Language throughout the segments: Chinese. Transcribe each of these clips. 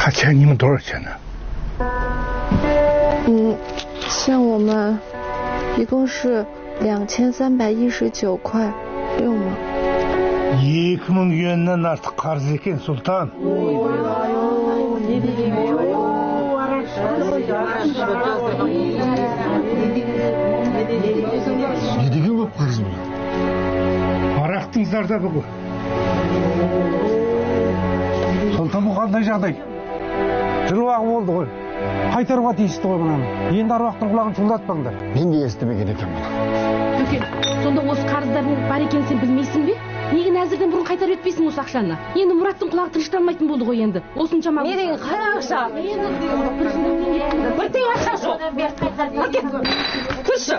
他欠你们多少钱呢？ 欠我们一共是2319块6毛。 2000yuandan artık qarz ekan sultan. Ne degan bu qarz bu? Araqning zardabi bu. Sultan bu qanday жағдай? Жыл уақыт болды ғой. Қайтаруға тиісті ғой мынаны. Енді аруақтың құлағын шулатпаңдар. Мен де естімеген екенмін. Төкен, сонда осы қарыздардың бар екенін сен білмейсің бе? Неге нәзірден бұрын қайтарып өтпейсің осы ақшаны? Енді Мұраттың құлағы тынышталмайтын болды ғой енді. Осыншама. Не деген қара ақша? Бір тиын ақша жоқ. Көрші.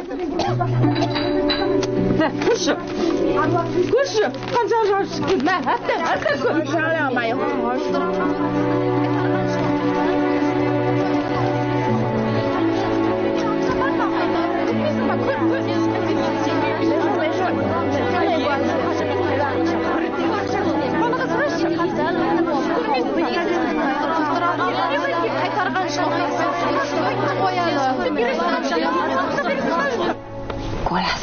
Көрші. Көрші. Қанша жауып шыққан? Мә, әтті көр. Жарамай. 过来了，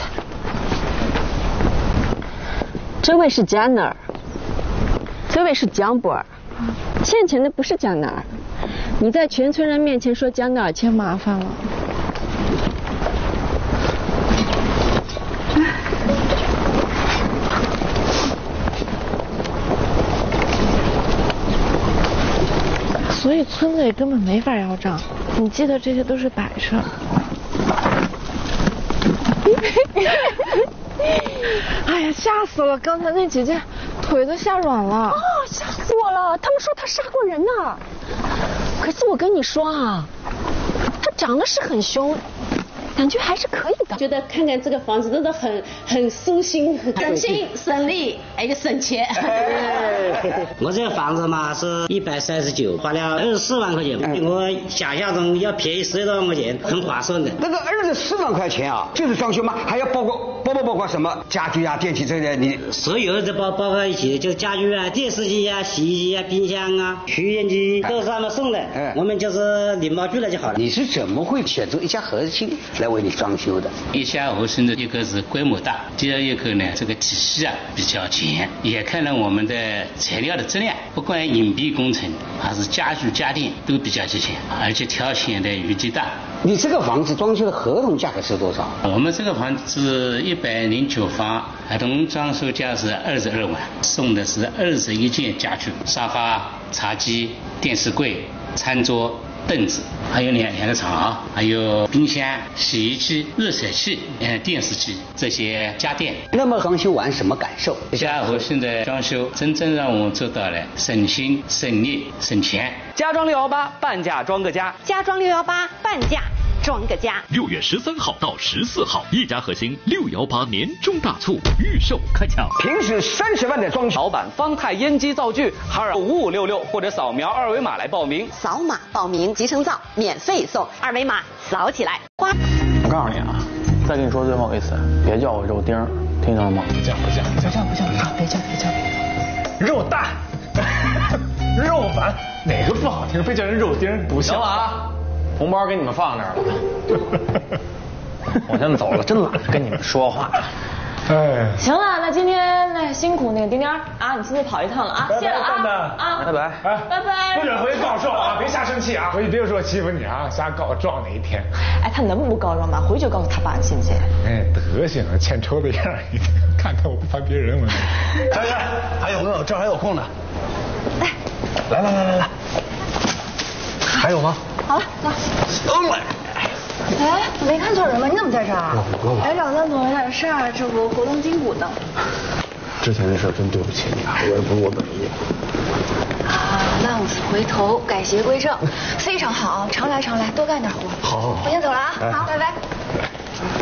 这位是贾哪儿，这位是蒋波儿，欠钱的不是蒋哪儿，你在全村人面前说蒋哪儿欠麻烦了。 所以村子里根本没法要账，你记得这些都是摆设。哎呀，吓死了！刚才那姐姐腿都吓软了。 哦，吓死我了！他们说他杀过人呢。可是我跟你说啊，他长得是很凶，感觉还是可以的。 觉得看看这个房子真的很舒心，省心省力，还有省钱。 我这个房子嘛是139，花了24万块钱，比我想象中要便宜10多万块钱，很划算的。 那个24万块钱啊，就是装修吗？还要包括什么家具啊、电器这些？你所有的包括一起，就是家具啊、电视机啊、洗衣机啊、冰箱啊、取烟机都是他们送的，我们就是领包去了就好了。 你是怎么会选择一家和亲来为你装修的？ 一家和亲的一个是规模大，第二一个呢，这个体系啊比较全，也看了我们的材料的质量，不管隐蔽工程还是家具家电都比较齐全，而且挑选的余地大。 你这个房子装修的合同价格是多少？ 我们这个房子109方，合同装修价是22万，送的是21件家具，沙发、茶几、电视柜、餐桌、凳子，还有两个床，还有冰箱、洗衣机、热水器、电视机这些家电。 那么装修完什么感受？ 家和新的装修真正让我做到了省心、省力、省钱。 家装618，半价装个家。 家装618，半价装个家。 6月13号到14号，一家和兴618年终大促预售开抢， 平时30万的装修， 老板方太烟机灶具，225566或者扫描2维码来报名。 扫码报名，集成灶免费送，2维码扫起来。 我告诉你啊，再跟你说最后一次，别叫我肉丁，听见了吗？ 不叫，别叫，肉蛋，肉丸，哪个不好听？非叫人肉丁，不像啊！红包给你们放那儿了，我先走了，真懒得跟你们说话。 哎， 行了，那今天辛苦那个丁丁啊，你亲自跑一趟了啊，谢了啊， 拜拜， 拜拜。 不准回去告状啊，别瞎生气啊，回去别说我欺负你啊，瞎告状哪一天？ 哎，他能不告状吗？回去就告诉他爸，你信不信？ 哎，德行啊，欠抽的样儿，看看我不烦别人吗？ 小雨，还有没有？这儿还有空的。 来，还有吗？ 好了，走。 来。 哎，没看错人吗？你怎么在这儿？来找咱总有点事儿，这不活动筋骨呢。 之前的事真对不起你啊，我也不是我本意。 浪子回头，改邪归正，非常好，常来，多干点活。 好， 我先走了啊，好，拜拜。